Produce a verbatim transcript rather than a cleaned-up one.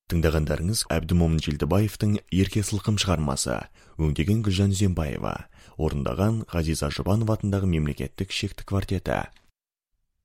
Тыңдағандарыңыз Әбдімомын Желдібаевтың «Ерке сылқым» шығармасы, өңдеген Гүлжан Үзенбаева, орындаған Ғазиза Жұбанова атындағы мемлекеттік шекті квартеті.